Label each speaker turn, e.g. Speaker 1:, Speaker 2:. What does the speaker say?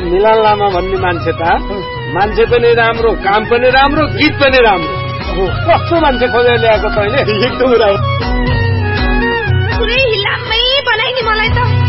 Speaker 1: मिलन लामा भन्ने मान्छे त मान्छे पनि राम्रो, काम पनि राम्रो, गीत पनि राम्रो। कस्तो मान्छे खोजेर ल्याएको तैँले?
Speaker 2: एकदम राम्रो।